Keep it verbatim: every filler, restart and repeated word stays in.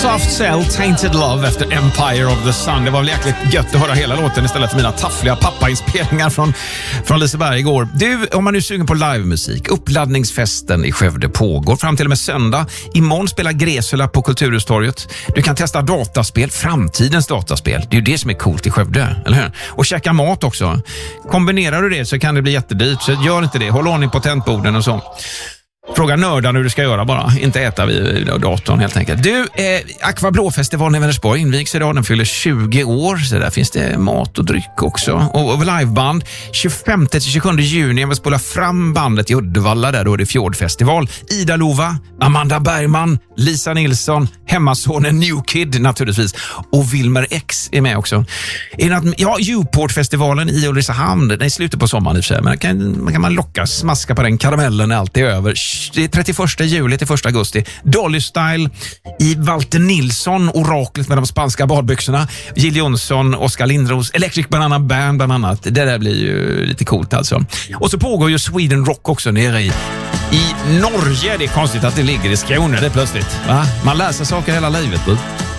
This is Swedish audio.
Soft Cell, Tainted Love efter Empire of the Sun. Det var väl jäkligt gött att höra hela låten istället för mina taffliga pappainspelningar från, från Liseberg igår. Du, om man nu är sugen på livemusik, uppladdningsfesten i Skövde pågår fram till och med söndag. Imorgon spelar Gresula på Kulturhustorget. Du kan testa dataspel, framtidens dataspel. Det är ju det som är coolt i Skövde, eller hur? Och käka mat också. Kombinerar du det så kan det bli jättedyrt, så gör inte det. Håll ordning på tentborden och så. Fråga nördarna hur du ska göra bara. Inte äta vid datorn helt enkelt. Du, eh, Aqua Blå-festivalen i Vänersborg invigs idag. Den fyller tjugo år. Så där finns det mat och dryck också. Och, och liveband tjugofemte till tjugosjunde juni. Jag vill spola fram bandet i Uddevalla. Där då är det Fjordfestival. Ida Lova, Amanda Bergman, Lisa Nilsson, hemmasonen New Kid naturligtvis. Och Wilmer X är med också. Är det något, ja, Uport-festivalen i Ulricehamn. Den är slutet på sommaren i och för sig. Men kan, kan man locka, smaska på den karamellen när allt är över. Det är trettioförsta juli till första augusti. Dolly Style i Walter Nilsson, oraklet med de spanska badbyxorna. Jill Johnson, Oskar Lindros, Electric Banana Band bland annat. Det där blir ju lite coolt alltså. Och så pågår ju Sweden Rock också nere i, i Norge. Det är konstigt att det ligger i Skåne det plötsligt. Va? Man läser saker hela livet.